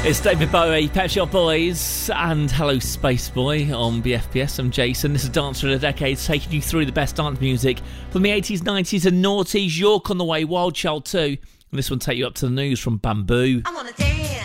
It's David Bowie, Pet Shop Boys, and Hello Space Boy on BFBS. I'm Jason. This is Dancer of the Decades, taking you through the best dance music from the 80s, 90s and noughties. York on the way, Wild Child 2. And this one take you up to the news from Bamboo. I wanna